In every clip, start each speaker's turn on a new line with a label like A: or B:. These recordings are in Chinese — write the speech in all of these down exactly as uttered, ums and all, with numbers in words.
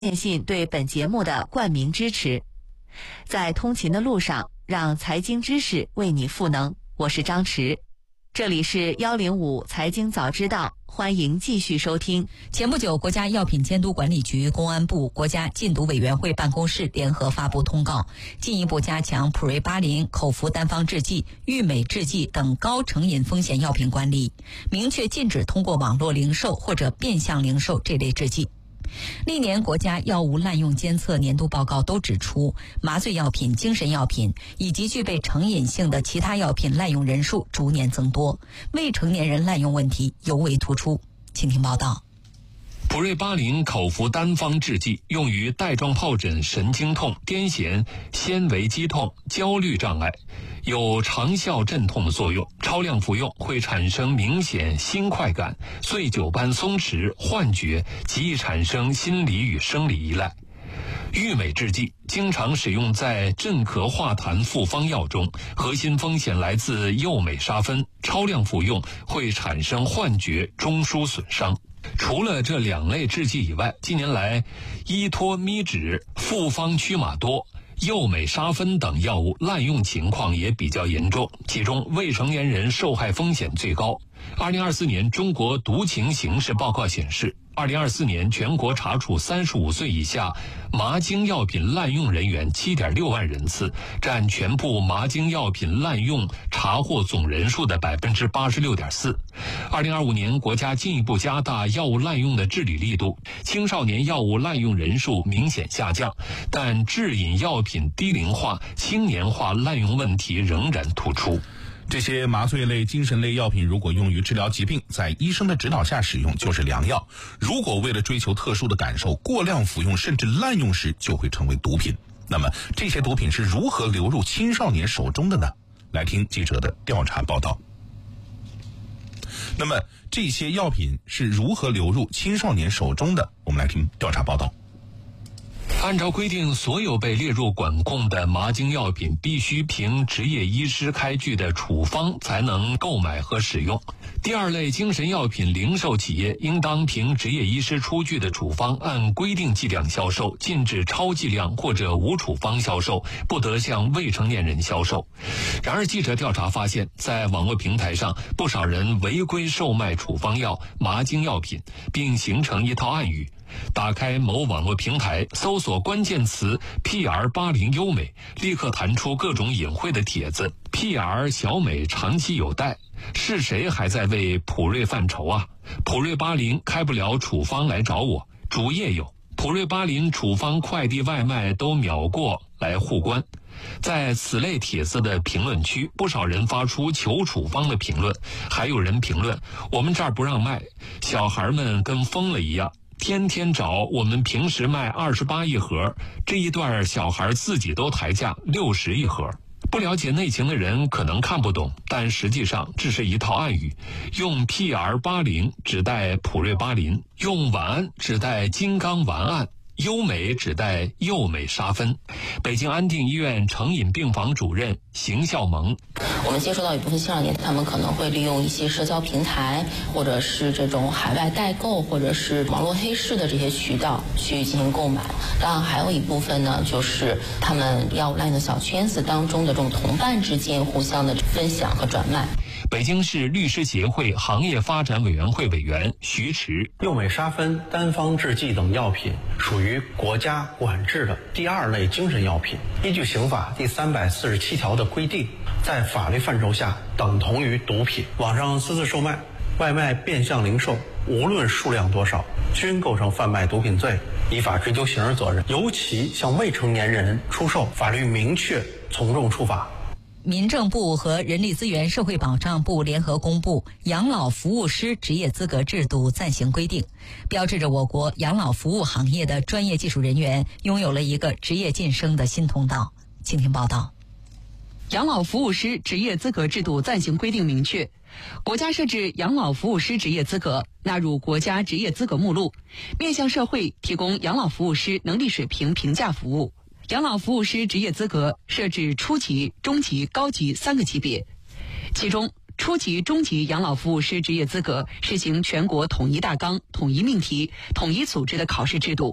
A: 电信对本节目的冠名支持。在通勤的路上，让财经知识为你赋能。我是张弛，这里是一零五财经早知道，欢迎继续收听。
B: 前不久，国家药品监督管理局、公安部、国家禁毒委员会办公室联合发布通告，进一步加强普瑞巴林、口服单方制剂、郁美制剂等高成瘾风险药品管理，明确禁止通过网络零售或者变相零售这类制剂。历年国家药物滥用监测年度报告都指出，麻醉药品、精神药品以及具备成瘾性的其他药品滥用人数逐年增多，未成年人滥用问题尤为突出。请听报道。
C: 普瑞巴林口服单方制剂用于带状疱疹、神经痛、癫痫、纤维肌痛、焦虑障碍，有长效镇痛的作用。超量服用会产生明显新快感、醉酒般松弛、幻觉，极易产生心理与生理依赖。郁美制剂经常使用在镇咳化痰复方药中，核心风险来自右美沙芬，超量服用会产生幻觉、中枢损伤。除了这两类制剂以外，近年来依托咪酯、复方曲马多、右美沙芬等药物滥用情况也比较严重，其中未成年人受害风险最高。二零二四年中国毒情形势报告显示，二零二四年全国查处三十五岁以下麻精药品滥用人员 七点六万人次，占全部麻精药品滥用查获总人数的 百分之八十六点四。二零二五年国家进一步加大药物滥用的治理力度，青少年药物滥用人数明显下降，但制瘾药品低龄化、青年化滥用问题仍然突出。
D: 这些麻醉类、精神类药品如果用于治疗疾病，在医生的指导下使用就是良药；如果为了追求特殊的感受，过量服用甚至滥用时，就会成为毒品。那么这些毒品是如何流入青少年手中的呢？来听记者的调查报道。那么这些药品是如何流入青少年手中的？我们来听调查报道。
C: 按照规定，所有被列入管控的麻精药品必须凭执业医师开具的处方才能购买和使用。第二类精神药品零售企业应当凭执业医师出具的处方按规定剂量销售，禁止超剂量或者无处方销售，不得向未成年人销售。然而记者调查发现，在网络平台上，不少人违规售卖处方药、麻精药品，并形成一套暗语。打开某网络平台，搜索关键词 P R 八零 优美，立刻弹出各种隐晦的帖子。 P R 小美长期有待，是谁还在为普瑞犯愁啊？普瑞巴林开不了处方来找我，主页有普瑞巴林处方快递外卖都秒过来互关。在此类帖子的评论区，不少人发出求处方的评论，还有人评论我们这儿不让卖，小孩们跟疯了一样，天天找我们平时卖二十八一盒，这一段小孩自己都抬价六十一盒。不了解内情的人可能看不懂，但实际上这是一套暗语，用 P R 八零 指代普瑞巴林，用晚安指代金刚丸胺，优美指代右美沙芬。北京安定医院成瘾病房主任邢孝萌，
E: 我们接触到一部分青少年，他们可能会利用一些社交平台，或者是这种海外代购，或者是网络黑市的这些渠道去进行购买。当然还有一部分呢，就是他们药物滥用的小圈子当中的这种同伴之间互相的分享和转卖。
C: 北京市律师协会行业发展委员会委员徐驰，
F: 右美沙芬、单方制剂等药品属于国家管制的第二类精神药品，依据刑法第三百四十七条的规定，在法律范畴下等同于毒品。网上私自售卖、外卖变相零售，无论数量多少，均构成贩卖毒品罪，依法追究刑事责任。尤其向未成年人出售，法律明确从重处罚。
B: 民政部和人力资源社会保障部联合公布《养老服务师职业资格制度暂行规定》，标志着我国养老服务行业的专业技术人员拥有了一个职业晋升的新通道。请听报道。
G: 养老服务师职业资格制度暂行规定明确，国家设置养老服务师职业资格，纳入国家职业资格目录，面向社会提供养老服务师能力水平评价服务。养老服务师职业资格设置初级、中级、高级三个级别，其中初级、中级养老服务师职业资格实行全国统一大纲、统一命题、统一组织的考试制度。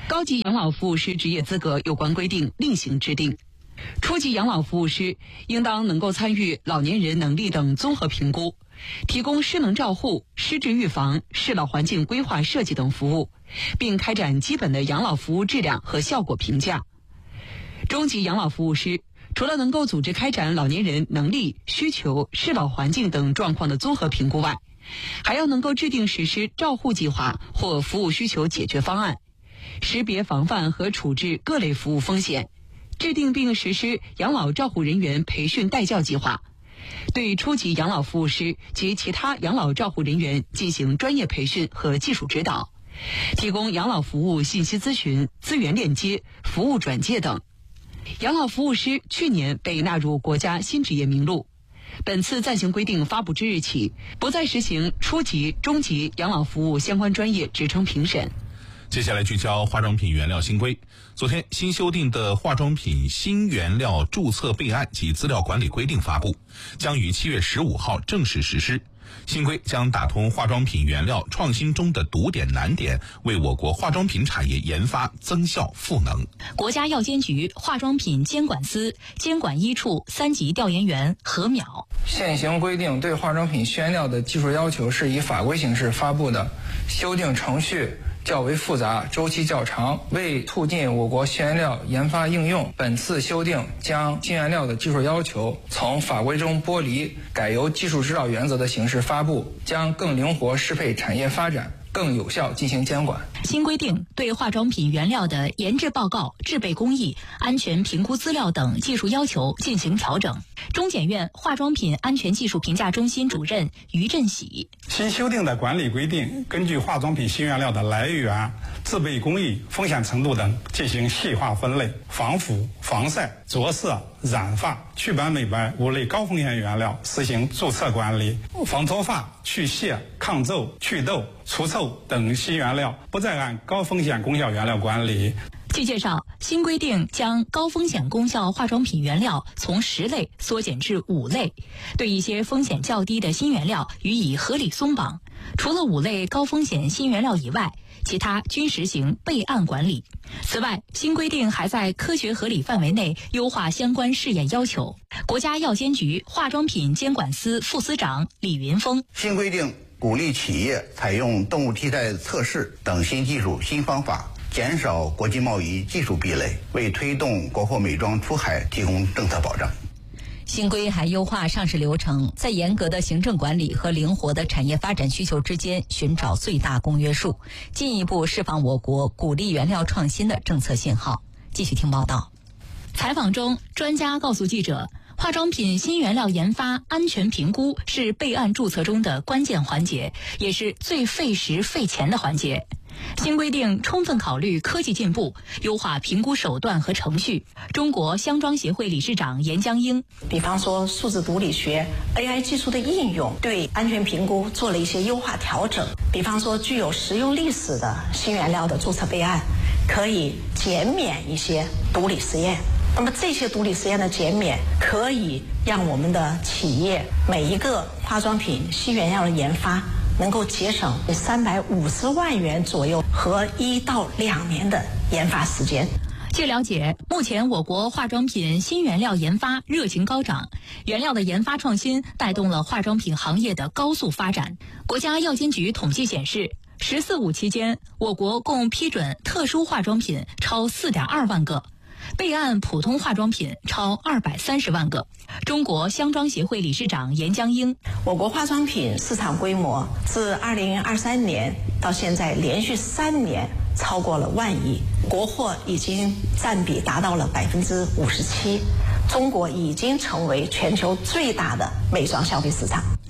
G: 高级养老服务师职业资格有关规定另行制定。初级养老服务师应当能够参与老年人能力等综合评估，提供失能照护、失智预防、适老环境规划设计等服务，并开展基本的养老服务质量和效果评价。中级养老服务师除了能够组织开展老年人能力、需求、适老环境等状况的综合评估外，还要能够制定实施照护计划或服务需求解决方案，识别防范和处置各类服务风险，制定并实施养老照护人员培训带教计划，对初级养老服务师及其他养老照护人员进行专业培训和技术指导，提供养老服务信息咨询、资源链接、服务转介等。养老服务师去年被纳入国家新职业名录，本次暂行规定发布之日起，不再实行初级、中级养老服务相关专业职称评审。
D: 接下来聚焦化妆品原料新规。昨天，新修订的化妆品新原料注册备案及资料管理规定发布，将于七月十五号正式实施。新规将打通化妆品原料创新中的堵点难点，为我国化妆品产业研发增效赋能。
B: 国家药监局化妆品监管司监管一处三级调研员何淼：
H: 现行规定对化妆品新原料的技术要求是以法规形式发布的，修订程序较为复杂，周期较长，为促进我国新原料研发应用，本次修订将新原料的技术要求从法规中剥离，改由技术指导原则的形式发布，将更灵活适配产业发展，更有效进行监管。
B: 新规定对化妆品原料的研制报告、制备工艺、安全评估资料等技术要求进行调整。中检院化妆品安全技术评价中心主任于振喜：
I: 新修订的管理规定根据化妆品新原料的来源、制备工艺、风险程度等进行细化分类，防腐、防晒、着色、染发、祛斑美白五类高风险原料实行注册管理，防脱发、去屑、抗皱、祛痘、除臭等新原料不再按高风险功效原料管理。
B: 据介绍，新规定将高风险功效化妆品原料从十类缩减至五类，对一些风险较低的新原料予以合理松绑。除了五类高风险新原料以外，其他均实行备案管理。此外，新规定还在科学合理范围内优化相关试验要求。国家药监局化妆品监管司副司长李云峰：
J: 新规定鼓励企业采用动物替代测试等新技术新方法，减少国际贸易技术壁垒，为推动国货美妆出海提供政策保障。
B: 新规还优化上市流程，在严格的行政管理和灵活的产业发展需求之间寻找最大公约数，进一步释放我国鼓励原料创新的政策信号。继续听报道。采访中，专家告诉记者，化妆品新原料研发安全评估是备案注册中的关键环节，也是最费时费钱的环节。新规定充分考虑科技进步，优化评估手段和程序。中国香妆协会理事长严江英：
K: 比方说数字毒理学、A I 技术的应用，对安全评估做了一些优化调整。比方说具有实用历史的新原料的注册备案，可以减免一些毒理实验。那么这些毒理实验的减免，可以让我们的企业每一个化妆品新原料的研发能够节省三百五十万元左右和一到两年的研发时间。
B: 据了解，目前我国化妆品新原料研发热情高涨，原料的研发创新带动了化妆品行业的高速发展。国家药监局统计显示，十四五期间，我国共批准特殊化妆品超四点二万个，备案普通化妆品超二百三十万个。中国香妆协会理事长严江英：
K: 我国化妆品市场规模自二零二三年到现在连续三年超过了万亿，国货已经占比达到了百分之五十七，中国已经成为全球最大的美妆消费市场。